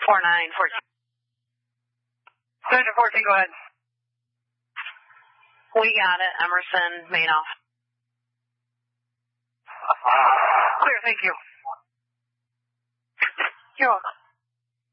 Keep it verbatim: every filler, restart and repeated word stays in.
four nine fourteen. Sergeant fourteen, go ahead. We got it. Emerson, main off. Clear, thank you. You're welcome.